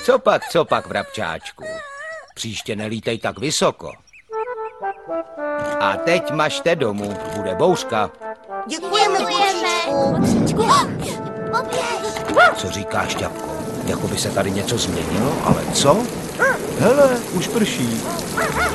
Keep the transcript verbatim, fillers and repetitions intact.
Co pak, co pak, vrabčáčku? Příště nelítej tak vysoko. A teď mažte domů, bude bouřka. Děkujeme, Boříčku. Co říkáš, Šťapko? Jako by se tady něco změnilo, ale co? Hele, už prší.